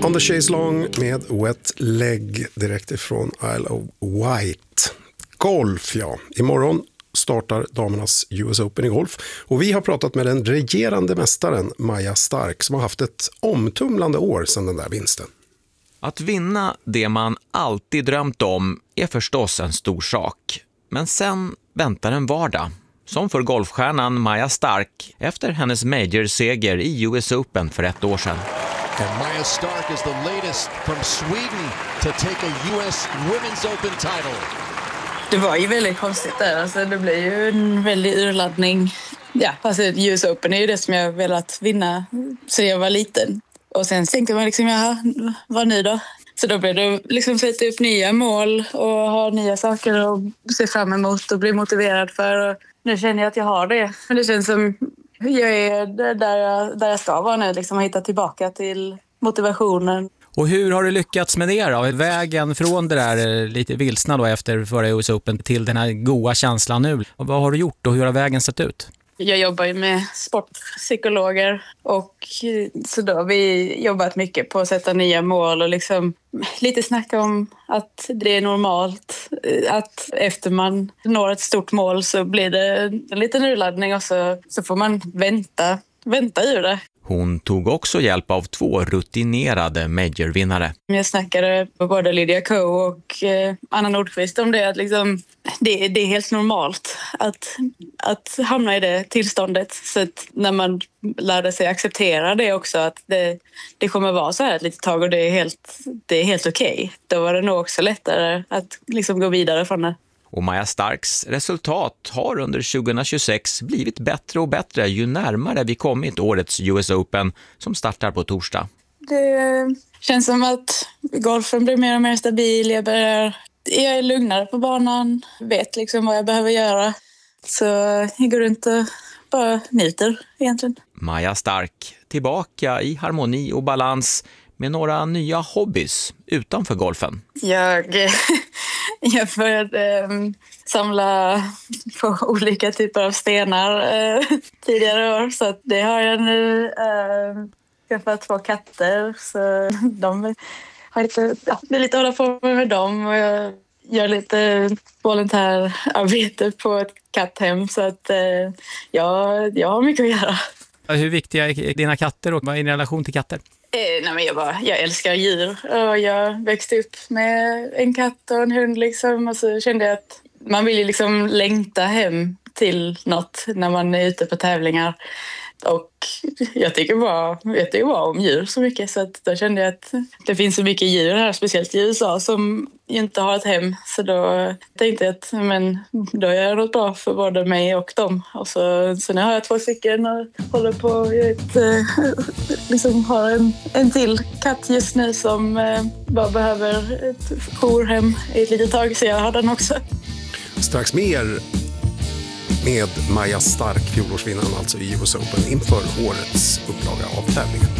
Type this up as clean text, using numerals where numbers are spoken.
On the Chase Long med Wet Leg direkt ifrån Isle of Wight. Golf, ja. Imorgon startar damernas US Open i golf och vi har pratat med den regerande mästaren Maja Stark som har haft ett omtumlande år sedan den där vinsten. Att vinna det man alltid drömt om är förstås en stor sak. Men sen väntar en vardag. Som för golfstjärnan Maja Stark efter hennes major-seger i US Open för 1 år sedan. And Maja Stark is the latest from Sweden to take a US Women's Open title. Det var ju väldigt konstigt där. Alltså, det blev ju en väldig urladdning. Ja, alltså US Open är ju det som jag velat vinna så jag var liten. Och sen tänkte man liksom, ja, vad nu då? Så då blev det liksom sätta upp nya mål och ha nya saker att se fram emot och bli motiverad för. Och nu känner jag att jag har det. Men det känns som jag är där jag ska vara nu, liksom hitta tillbaka till motivationen. Och hur har du lyckats med det då? Vägen från det där lite vilsna då efter förra US Open till den här goda känslan nu. Och vad har du gjort och hur har vägen sett ut? Jag jobbar ju med sportpsykologer och så då har vi jobbat mycket på att sätta nya mål och liksom lite snacka om att det är normalt att efter man når ett stort mål så blir det en liten urladdning och så får man vänta ur det. Hon tog också hjälp av 2 rutinerade majorvinnare. Jag snackade på både Lydia Ko och Anna Nordqvist om det. Att liksom, det är helt normalt att hamna i det tillståndet. Så att när man lärde sig acceptera det också, att det kommer vara så här ett litet tag och det är helt okej. Då var det nog också lättare att liksom gå vidare från det. Och Maja Starks resultat har under 2026 blivit bättre och bättre ju närmare vi kommit årets US Open som startar på torsdag. Det känns som att golfen blir mer och mer stabil. Jag är lugnare på banan, vet liksom vad jag behöver göra. Så jag går runt och bara njuter egentligen. Maja Stark tillbaka i harmoni och balans med några nya hobbys utanför golfen. Jag började samla på olika typer av stenar tidigare år. Så att det har jag nu. Jag har 2 katter. Så de har det är lite att hålla på med dem. Och jag gör lite volontärarbete på ett katthem. Så att jag har mycket att göra. Hur viktiga är dina katter och vad är din relation till katter? Nej, men jag älskar djur och jag växte upp med en katt och en hund liksom, och så kände jag att man vill ju liksom längta hem till något när man är ute på tävlingar och jag tycker bara om djur så mycket så att då kände jag att det finns så mycket djur här, speciellt i USA som inte har ett hem, så då tänkte jag att men då gör jag något bra för både mig och dem och så nu har jag 2 stycken och håller på liksom har en till katt just nu som bara behöver ett jourhem i ett litet tag, så jag har den också. Strax mer med Maja Stark, fjolårsvinnaren alltså i US Open inför årets upplaga av tävlingen.